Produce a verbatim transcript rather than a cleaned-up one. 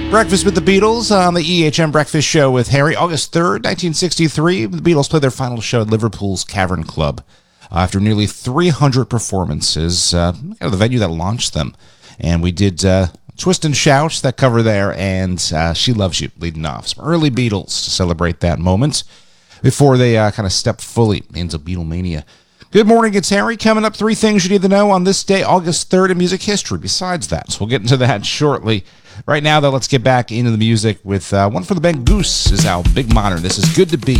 Breakfast with the Beatles on the E H M Breakfast Show with Harry. August third, nineteen sixty-three, the Beatles played their final show at Liverpool's Cavern Club. Uh, after nearly three hundred performances, uh, kind of the venue that launched them. And we did uh, Twist and Shout, that cover there, and uh, She Loves You, leading off. Some early Beatles to celebrate that moment before they uh, kind of stepped fully into Beatlemania. Good morning, it's Harry. Coming up, three things you need to know on this day, August third, in music history. Besides that, so we'll get into that shortly. Right now, though, let's get back into the music with uh, one for the band Goose is out. Big Modern. This is Good to Be.